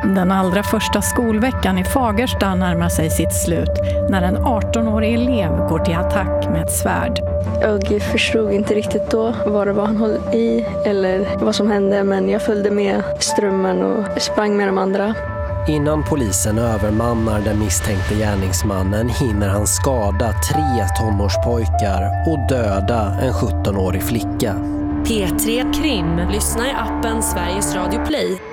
Den allra första skolveckan i Fagersta närmar sig sitt slut när en 18-årig elev går till attack med ett svärd. Jag förstod inte riktigt då vad det var han höll i eller vad som hände, men jag följde med strömmen och sprang med de andra. Innan polisen övermannar den misstänkte gärningsmannen hinner han skada 3 tonårspojkar och döda en 17-årig flicka. P3 Krim. Lyssna i appen Sveriges Radio Play.